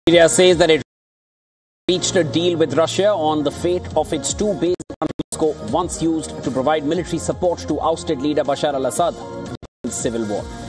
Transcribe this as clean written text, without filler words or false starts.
Syria says that it reached a deal with Russia on the fate of its two bases Moscow once used to provide military support to ousted leader Bashar al-Assad in the civil war.